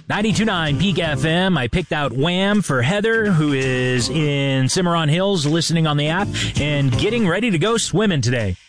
92.9 Peak FM. I picked out Wham for Heather, who is in Cimarron Hills listening on the app and getting ready to go swimming today.